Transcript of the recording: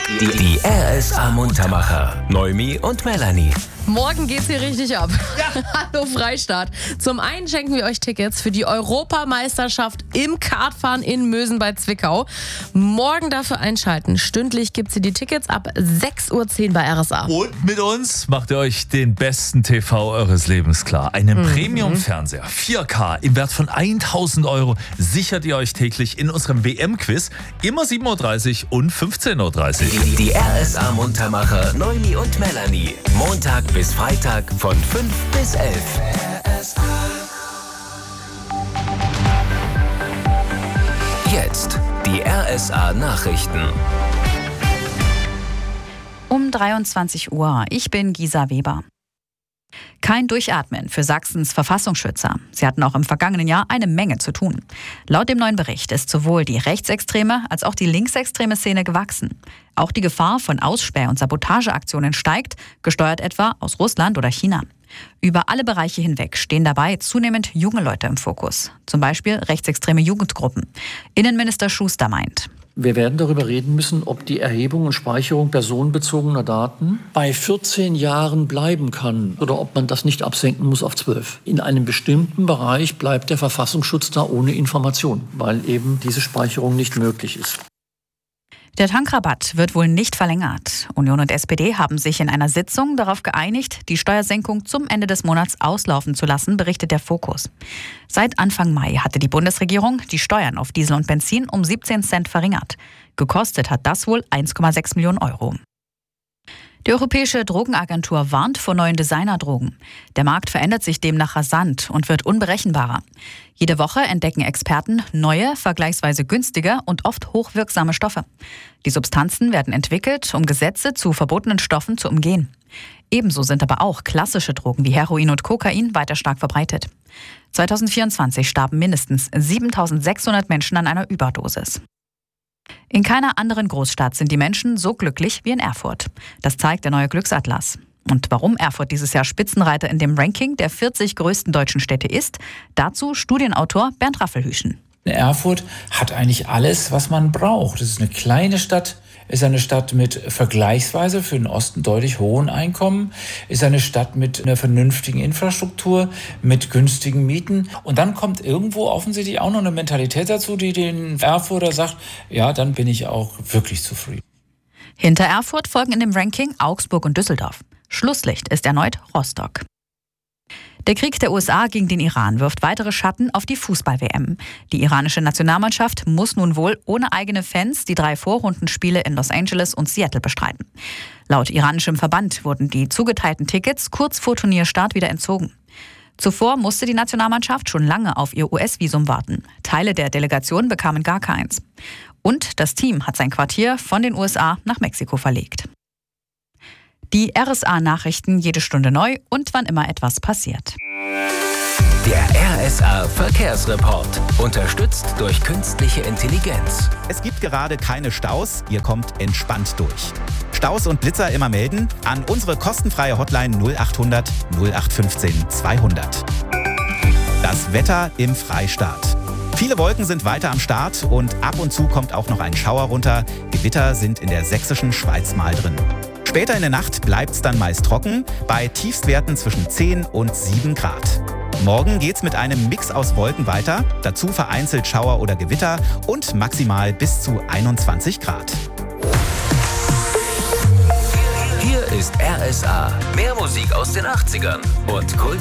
Die RSA Muntermacher. Noemi und Melanie. Morgen geht's hier richtig ab. Ja. Hallo Freistaat. Zum einen schenken wir euch Tickets für die Europameisterschaft im Kartfahren in Mösen bei Zwickau. Morgen dafür einschalten. Stündlich gibt's hier die Tickets ab 6:10 Uhr bei RSA. Und mit uns macht ihr euch den besten TV eures Lebens klar. Einen Premium-Fernseher 4K im Wert von 1.000 Euro sichert ihr euch täglich in unserem WM-Quiz. Immer 7.30 Uhr und 15.30 Uhr. Die RSA Muntermacher Noemi und Melanie. Montag bis Freitag von 5 bis 11. Jetzt die RSA Nachrichten. Um 23 Uhr. Ich bin Gisa Weber. Kein Durchatmen für Sachsens Verfassungsschützer. Sie hatten auch im vergangenen Jahr eine Menge zu tun. Laut dem neuen Bericht ist sowohl die rechtsextreme als auch die linksextreme Szene gewachsen. Auch die Gefahr von Ausspäh- und Sabotageaktionen steigt, gesteuert etwa aus Russland oder China. Über alle Bereiche hinweg stehen dabei zunehmend junge Leute im Fokus. Zum Beispiel rechtsextreme Jugendgruppen. Innenminister Schuster meint: Wir werden darüber reden müssen, ob die Erhebung und Speicherung personenbezogener Daten bei 14 Jahren bleiben kann oder ob man das nicht absenken muss auf 12. In einem bestimmten Bereich bleibt der Verfassungsschutz da ohne Information, weil eben diese Speicherung nicht möglich ist. Der Tankrabatt wird wohl nicht verlängert. Union und SPD haben sich in einer Sitzung darauf geeinigt, die Steuersenkung zum Ende des Monats auslaufen zu lassen, berichtet der Fokus. Seit Anfang Mai hatte die Bundesregierung die Steuern auf Diesel und Benzin um 17 Cent verringert. Gekostet hat das wohl 1,6 Millionen Euro. Die Europäische Drogenagentur warnt vor neuen Designerdrogen. Der Markt verändert sich demnach rasant und wird unberechenbarer. Jede Woche entdecken Experten neue, vergleichsweise günstige und oft hochwirksame Stoffe. Die Substanzen werden entwickelt, um Gesetze zu verbotenen Stoffen zu umgehen. Ebenso sind aber auch klassische Drogen wie Heroin und Kokain weiter stark verbreitet. 2024 starben mindestens 7.600 Menschen an einer Überdosis. In keiner anderen Großstadt sind die Menschen so glücklich wie in Erfurt. Das zeigt der neue Glücksatlas. Und warum Erfurt dieses Jahr Spitzenreiter in dem Ranking der 40 größten deutschen Städte ist, dazu Studienautor Bernd Raffelhüschen. Erfurt hat eigentlich alles, was man braucht. Es ist eine kleine Stadt, ist eine Stadt mit vergleichsweise für den Osten deutlich hohen Einkommen, ist eine Stadt mit einer vernünftigen Infrastruktur, mit günstigen Mieten. Und dann kommt irgendwo offensichtlich auch noch eine Mentalität dazu, die den Erfurter sagt, ja, dann bin ich auch wirklich zufrieden. Hinter Erfurt folgen in dem Ranking Augsburg und Düsseldorf. Schlusslicht ist erneut Rostock. Der Krieg der USA gegen den Iran wirft weitere Schatten auf die Fußball-WM. Die iranische Nationalmannschaft muss nun wohl ohne eigene Fans die 3 Vorrundenspiele in Los Angeles und Seattle bestreiten. Laut iranischem Verband wurden die zugeteilten Tickets kurz vor Turnierstart wieder entzogen. Zuvor musste die Nationalmannschaft schon lange auf ihr US-Visum warten. Teile der Delegation bekamen gar keins. Und das Team hat sein Quartier von den USA nach Mexiko verlegt. Die RSA-Nachrichten jede Stunde neu und wann immer etwas passiert. Der RSA Verkehrsreport. Unterstützt durch künstliche Intelligenz. Es gibt gerade keine Staus, ihr kommt entspannt durch. Staus und Blitzer immer melden an unsere kostenfreie Hotline 0800 0815 200. Das Wetter im Freistaat. Viele Wolken sind weiter am Start und ab und zu kommt auch noch ein Schauer runter. Gewitter sind in der sächsischen Schweiz mal drin. Später in der Nacht bleibt es dann meist trocken, bei Tiefstwerten zwischen 10 und 7 Grad. Morgen geht's mit einem Mix aus Wolken weiter, dazu vereinzelt Schauer oder Gewitter und maximal bis zu 21 Grad. Hier ist RSA. Mehr Musik aus den 80ern und Kult.